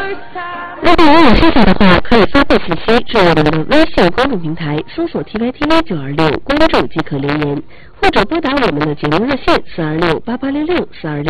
如果您有需求的话，可以发布信息至我们的微信公众平台，搜索 TYTV926，关注即可留言，或者拨打我们的节目热线4268866